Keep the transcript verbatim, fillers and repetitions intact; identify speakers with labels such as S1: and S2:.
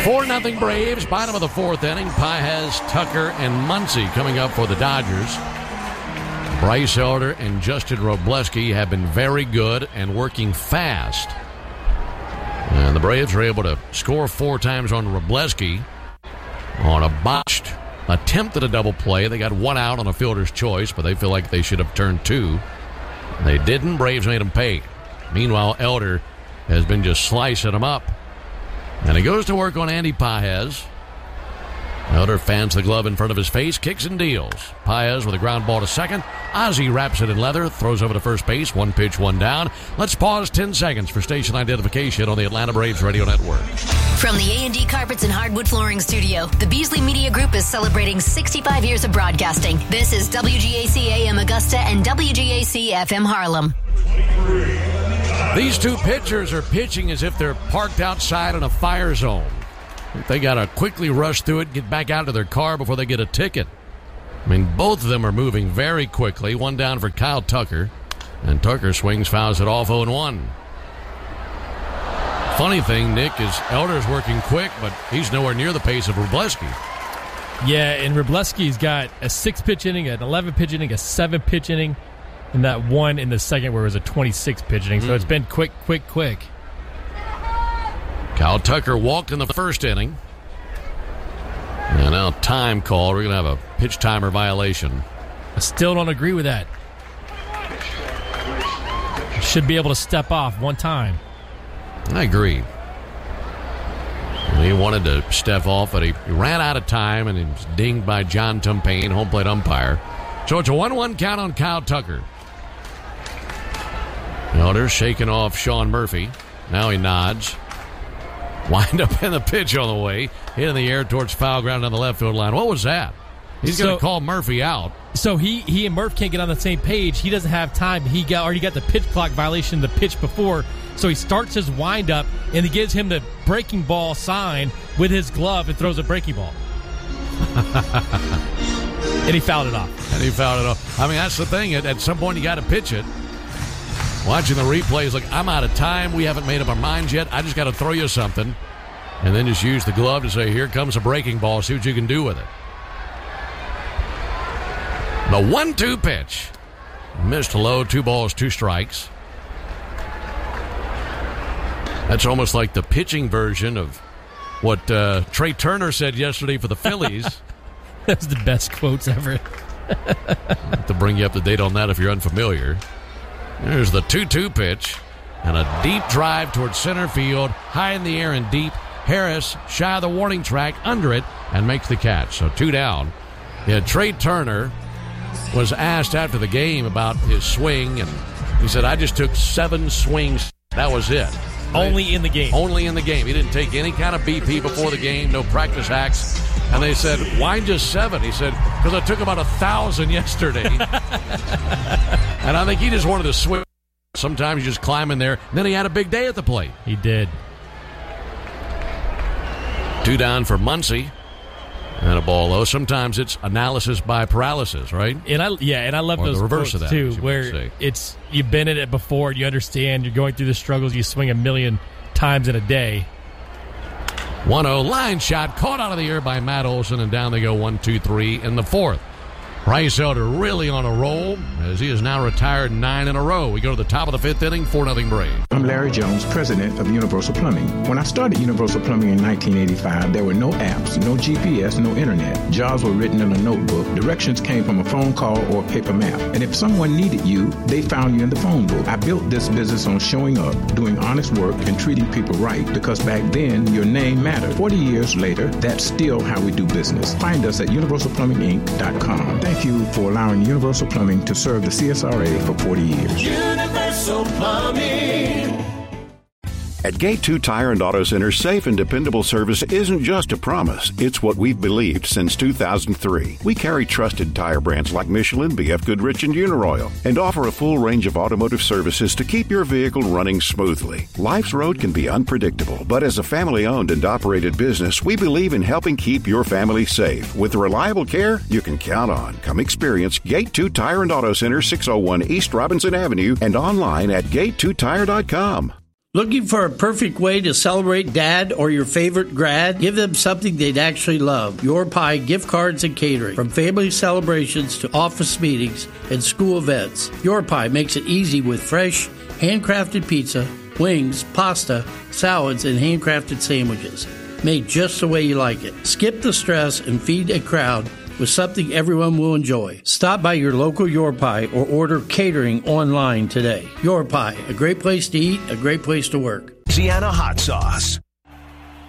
S1: four nothing Braves, bottom of the fourth inning. Paez, Tucker, and Muncy coming up for the Dodgers. Bryce Elder and Justin Robleski have been very good and working fast. And the Braves were able to score four times on Robleski on a botched attempt at a double play. They got one out on a fielder's choice, but they feel like they should have turned two. They didn't. Braves made them pay. Meanwhile, Elder has been just slicing them up. And he goes to work on Andy Paez. Elder fans the glove in front of his face, kicks and deals. Paez with a ground ball to second. Ozzie wraps it in leather, throws over to first base. One pitch, one down. Let's pause ten seconds for station identification on the Atlanta Braves Radio Network.
S2: From the A and D Carpets and Hardwood Flooring Studio, the Beasley Media Group is celebrating sixty-five years of broadcasting. This is W G A C A M Augusta and W G A C F M Harlem.
S1: These two pitchers are pitching as if they're parked outside in a fire zone. They got to quickly rush through it, get back out to their car before they get a ticket. I mean, both of them are moving very quickly. One down for Kyle Tucker, and Tucker swings, fouls it off oh and one. Funny thing, Nick, is Elder's working quick, but he's nowhere near the pace of Robleski.
S3: Yeah, and Robleski's got a six-pitch inning, an eleven-pitch inning, a seven-pitch inning, and that one in the second where it was a twenty-six pitch inning. So mm. it's been quick, quick, quick.
S1: Kyle Tucker walked in the first inning. And now time call. We're going to have a pitch timer violation.
S3: I still don't agree with that. Should be able to step off one time.
S1: I agree. He wanted to step off, but he ran out of time, and he was dinged by John Tumpain, home plate umpire. So it's a one one count on Kyle Tucker. Elder shaking off Sean Murphy. Now he nods. Wind up in the pitch on the way. Hit in the air towards foul ground on the left field line. What was that? He's going to
S3: so,
S1: call Murphy out.
S3: So he he and Murph can't get on the same page. He doesn't have time. He got already got the pitch clock violation the pitch before. So he starts his windup, and he gives him the breaking ball sign with his glove and throws a breaking ball. And he fouled it off.
S1: And he fouled it off. I mean, that's the thing. At, at some point, you got to pitch it. Watching the replays, like, I'm out of time. We haven't made up our minds yet. I just got to throw you something. And then just use the glove to say, here comes a breaking ball. See what you can do with it. The one two pitch. Missed low. Two balls, two strikes. That's almost like the pitching version of what uh, Trey Turner said yesterday for the Phillies.
S3: That's the best quotes ever.
S1: To bring you up to date on that if you're unfamiliar. There's the two two pitch, and a deep drive towards center field, high in the air and deep. Harris, shy of the warning track, under it, and makes the catch. So two down. Yeah, Trey Turner was asked after the game about his swing, and he said, I just took seven swings. That was it.
S3: Only in the game.
S1: Only in the game. He didn't take any kind of B P before the game, no practice acts. And they said, why just seven? He said, because I took about a thousand yesterday. And I think he just wanted to swing. Sometimes you just climb in there. And then he had a big day at the plate.
S3: He did.
S1: Two down for Muncy. And a ball low. Sometimes it's analysis by paralysis, right?
S3: And I yeah, and I love
S1: or
S3: those
S1: the reverse
S3: quotes
S1: of that,
S3: too, where it's you've been in it before, you understand, you're going through the struggles, you swing a million times in a day.
S1: one oh line shot caught out of the air by Matt Olson, and down they go one two three in the fourth. Bryce Elder really on a roll as he is now retired nine in a row. We go to the top of the fifth inning, four nothing Braves.
S4: I'm Larry Jones, president of Universal Plumbing. When I started Universal Plumbing in nineteen eighty-five, there were no apps, no G P S, no internet. Jobs were written in a notebook. Directions came from a phone call or a paper map. And if someone needed you, they found you in the phone book. I built this business on showing up, doing honest work, and treating people right, because back then, your name mattered. forty years later, that's still how we do business. Find us at universal plumbing inc dot com. Thank you for allowing Universal Plumbing to serve the C S R A for forty years.
S5: Universal Plumbing.
S6: At Gate two Tire and Auto Center, safe and dependable service isn't just a promise. It's what we've believed since two thousand three. We carry trusted tire brands like Michelin, B F Goodrich, and Uniroyal, and offer a full range of automotive services to keep your vehicle running smoothly. Life's road can be unpredictable, but as a family-owned and operated business, we believe in helping keep your family safe with the reliable care you can count on. Come experience Gate two Tire and Auto Center, six oh one East Robinson Avenue, and online at gate two tire dot com.
S7: Looking for a perfect way to celebrate dad or your favorite grad? Give them something they'd actually love. Your Pie gift cards and catering. From family celebrations to office meetings and school events, Your Pie makes it easy with fresh, handcrafted pizza, wings, pasta, salads, and handcrafted sandwiches. Made just the way you like it. Skip the stress and feed a crowd with something everyone will enjoy. Stop by your local Your Pie or order catering online today. Your Pie, a great place to eat, a great place to work.
S8: Louisiana hot sauce.